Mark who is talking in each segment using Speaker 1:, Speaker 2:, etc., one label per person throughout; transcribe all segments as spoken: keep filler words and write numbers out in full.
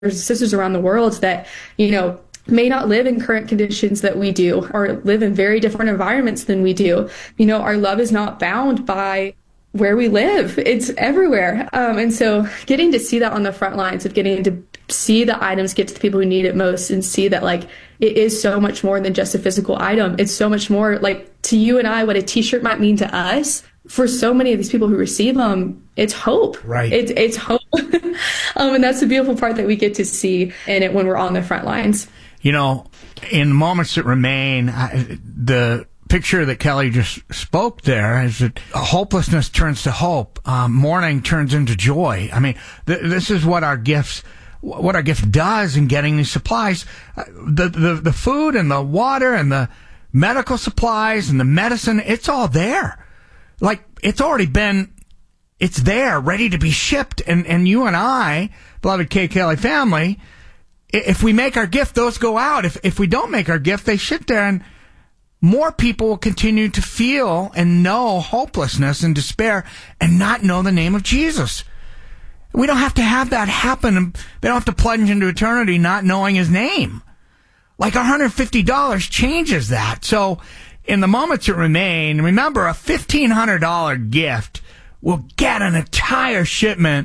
Speaker 1: and sisters around the world that, you know, may not live in current conditions that we do, or live in very different environments than we do. You know, our love is not bound by where we live. It's everywhere. Um, and so getting to see that on the front lines of getting to see the items get to the people who need it most, and see that, like, it is so much more than just a physical item. It's so much more, like, to you and I, what a t-shirt might mean to us. For so many of these people who receive them, it's hope.
Speaker 2: Right.
Speaker 1: It's, it's hope. um, and that's the beautiful part that we get to see in it when we're on the front lines.
Speaker 2: You know, in moments that remain, I, the picture that Kelly just spoke there is that hopelessness turns to hope. Um, mourning turns into joy. I mean, th- this is what our gifts, what our gift does in getting these supplies. Uh, the, the, the food and the water and the medical supplies and the medicine, it's all there. Like, it's already been, it's there, ready to be shipped. And, and you and I, beloved Kay Kelly family, if we make our gift, those go out. If if we don't make our gift, they sit there, and more people will continue to feel and know hopelessness and despair and not know the name of Jesus. We don't have to have that happen. And they don't have to plunge into eternity not knowing his name. Like, one hundred fifty dollars changes that. So in the moments that remain, remember, a fifteen hundred dollars gift will get an entire shipment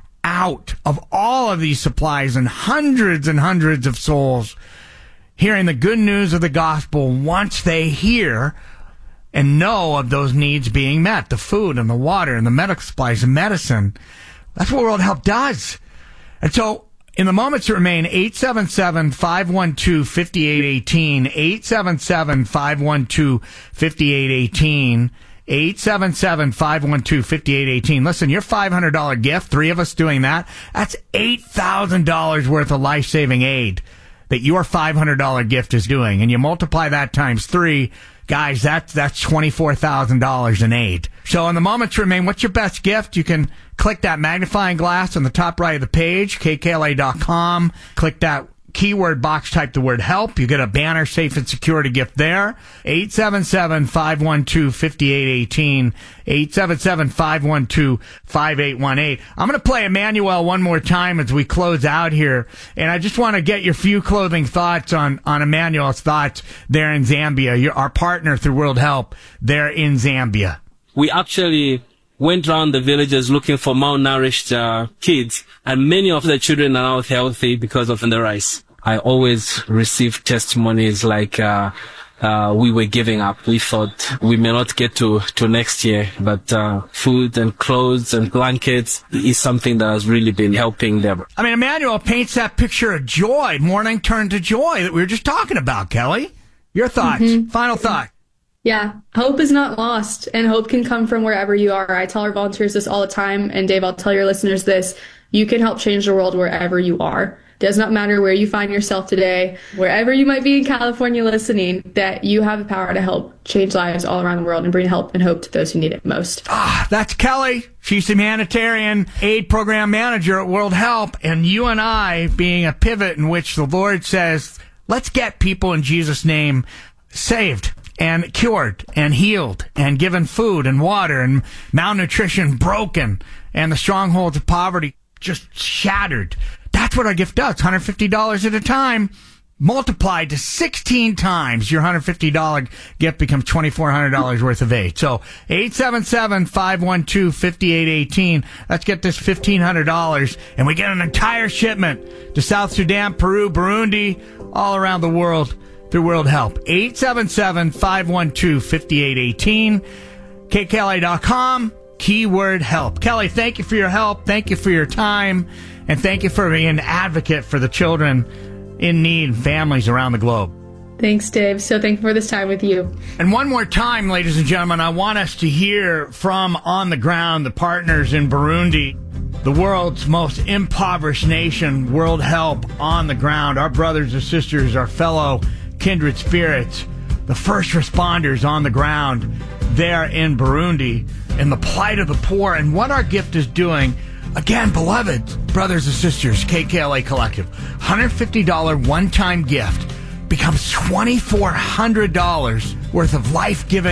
Speaker 2: out of all of these supplies, and hundreds and hundreds of souls hearing the good news of the gospel once they hear and know of those needs being met, the food and the water and the medical supplies and medicine. That's what World Help does. And so in the moments that remain, eight seven seven, five one two, five eight one eight, eight seven seven, five one two, five eight one eight, eight seven seven, five one two, five eight one eight. Listen, your five hundred dollars gift, three of us doing that, that's eight thousand dollars worth of life-saving aid that your five hundred dollars gift is doing. And you multiply that times three, guys, that's, that's twenty-four thousand dollars in aid. So in the moments remain, what's your best gift? You can click that magnifying glass on the top right of the page, K K L A dot com. Click that keyword box, type the word help. You get a banner, safe and security gift there. eight seven seven, five one two, five eight one eight. eight seven seven, five one two, five eight one eight. I'm going to play Emmanuel one more time as we close out here. And I just want to get your few clothing thoughts on, on Emmanuel's thoughts there in Zambia. You're our partner through World Help there in Zambia.
Speaker 3: We actually went around the villages looking for malnourished uh, kids, and many of the children are now healthy because of the rice. I always receive testimonies like uh, uh, we were giving up. We thought we may not get to, to next year, but uh, food and clothes and blankets is something that has really been helping them.
Speaker 2: I mean, Emmanuel paints that picture of joy, mourning turned to joy that we were just talking about, Kelly. Your thoughts, mm-hmm. Final thought.
Speaker 1: Yeah, hope is not lost, and hope can come from wherever you are. I tell our volunteers this all the time, and Dave, I'll tell your listeners this. You can help change the world wherever you are. Does not matter where you find yourself today, wherever you might be in California listening, that you have the power to help change lives all around the world and bring help and hope to those who need it most.
Speaker 2: Ah, that's Kelly. She's the humanitarian aid program manager at World Help, and you and I being a pivot in which the Lord says, let's get people in Jesus' name saved and cured and healed and given food and water and malnutrition broken and the strongholds of poverty just shattered. That's what our gift does. one hundred fifty dollars at a time, multiplied to sixteen times. Your one hundred fifty dollars gift becomes twenty-four hundred dollars worth of aid. So eight seven seven, five one two, five eight one eight. Let's get this fifteen hundred dollars, and we get an entire shipment to South Sudan, Peru, Burundi, all around the world through World Help. eight seven seven, five one two, five eight one eight. K K L A dot com, keyword help. Kelly, thank you for your help. Thank you for your time. And thank you for being an advocate for the children in need and families around the globe.
Speaker 1: Thanks, Dave. So thankful for this time with you.
Speaker 2: And one more time, ladies and gentlemen, I want us to hear from on the ground the partners in Burundi, the world's most impoverished nation, World Help on the ground, our brothers and sisters, our fellow kindred spirits, the first responders on the ground there in Burundi, and the plight of the poor and what our gift is doing. Again, beloved brothers and sisters, K K L A Collective, one hundred fifty dollars one-time gift becomes twenty-four hundred dollars worth of life-giving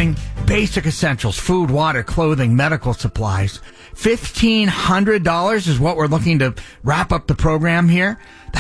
Speaker 2: basic essentials, food, water, clothing, medical supplies. fifteen hundred dollars is what we're looking to wrap up the program here.